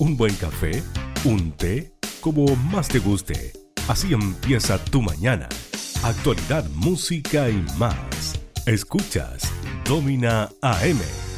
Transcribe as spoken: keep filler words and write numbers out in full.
un buen café, un té, como más te guste. Así empieza tu mañana. Actualidad, música y más. Escuchas Domina A M.